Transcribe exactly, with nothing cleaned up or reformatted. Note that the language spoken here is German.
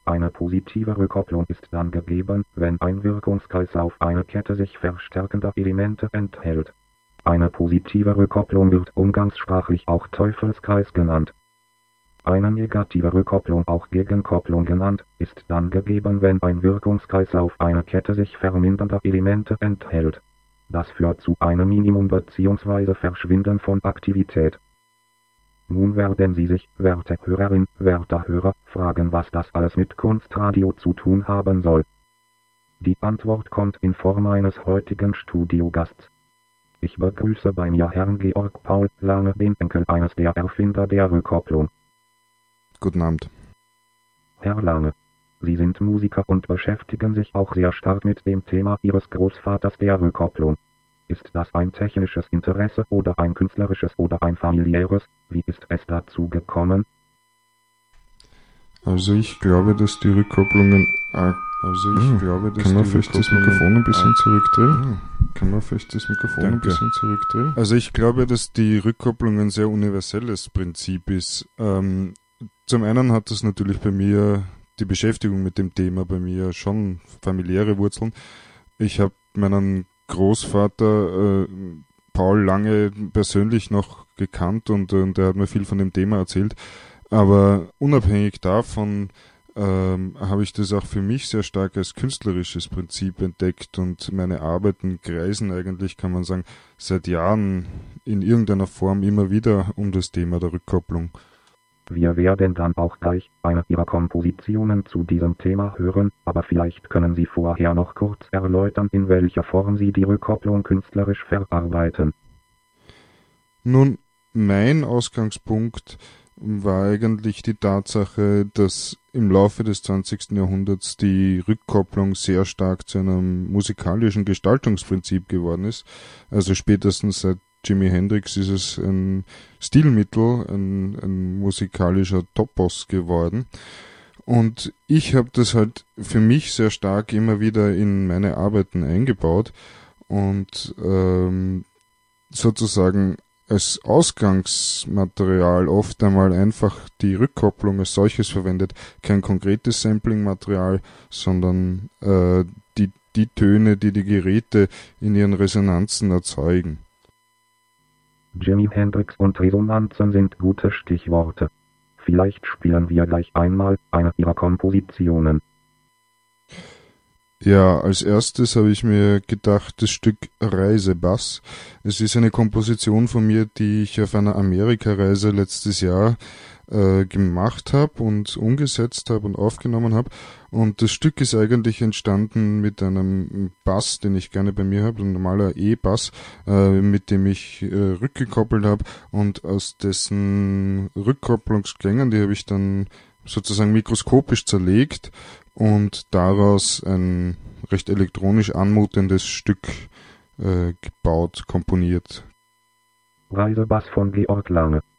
Eine positive Rückkopplung ist dann gegeben, wenn ein Wirkungskreis auf eine Kette sich verstärkender Elemente enthält. Eine positive Rückkopplung wird umgangssprachlich auch Teufelskreis genannt. Eine negative Rückkopplung, auch Gegenkopplung genannt, ist dann gegeben, wenn ein Wirkungskreis auf eine Kette sich vermindernder Elemente enthält. Das führt zu einem Minimum bzw. Verschwinden von Aktivität. Nun werden Sie sich, werte Hörerin, werter Hörer, fragen, was das alles mit Kunstradio zu tun haben soll. Die Antwort kommt in Form eines heutigen Studiogasts. Ich begrüße bei mir Herrn Georg Paul Lange, den Enkel eines der Erfinder der Rückkopplung. Guten Abend. Herr Lange, Sie sind Musiker und beschäftigen sich auch sehr stark mit dem Thema Ihres Großvaters der Rückkopplung. Ist das ein technisches Interesse oder ein künstlerisches oder ein familiäres? Wie ist es dazu gekommen? Also ich glaube, dass die Rückkopplungen... Ah, also ich hm, glaube, dass kann man vielleicht das Mikrofon ein bisschen ah, zurückdrehen? Hm, kann man vielleicht das Mikrofon Danke. ein bisschen zurückdrehen? Also ich glaube, dass die Rückkopplung ein sehr universelles Prinzip ist. Ähm, zum einen hat das natürlich bei mir die Beschäftigung mit dem Thema bei mir schon familiäre Wurzeln. Ich habe meinen Großvater äh, Paul Lange persönlich noch gekannt und, und er hat mir viel von dem Thema erzählt. Aber unabhängig davon ähm, habe ich das auch für mich sehr stark als künstlerisches Prinzip entdeckt und meine Arbeiten kreisen eigentlich, kann man sagen, seit Jahren in irgendeiner Form immer wieder um das Thema der Rückkopplung. Wir werden dann auch gleich eine Ihrer Kompositionen zu diesem Thema hören, aber vielleicht können Sie vorher noch kurz erläutern, in welcher Form Sie die Rückkopplung künstlerisch verarbeiten. Nun, mein Ausgangspunkt war eigentlich die Tatsache, dass im Laufe des zwanzigsten Jahrhunderts die Rückkopplung sehr stark zu einem musikalischen Gestaltungsprinzip geworden ist. Also spätestens seit Jimi Hendrix ist es ein Stilmittel, ein, ein musikalischer Topos geworden. Und ich habe das halt für mich sehr stark immer wieder in meine Arbeiten eingebaut und ähm, sozusagen als Ausgangsmaterial oft einmal einfach die Rückkopplung als solches verwendet. Kein konkretes Sampling-Material, sondern äh, die, die Töne, die die Geräte in ihren Resonanzen erzeugen. Jimi Hendrix und Resonanzen sind gute Stichworte. Vielleicht spielen wir gleich einmal eine Ihrer Kompositionen. Ja, als erstes habe ich mir gedacht, das Stück Reisebass. Es ist eine Komposition von mir, die ich auf einer Amerikareise letztes Jahr äh, gemacht habe und umgesetzt habe und aufgenommen habe. Und das Stück ist eigentlich entstanden mit einem Bass, den ich gerne bei mir habe, ein normaler E-Bass, äh, mit dem ich äh, rückgekoppelt habe. Und aus dessen Rückkopplungsklängen, die habe ich dann sozusagen mikroskopisch zerlegt und daraus ein recht elektronisch anmutendes Stück äh, gebaut, komponiert. Reisebass von Georg Lange.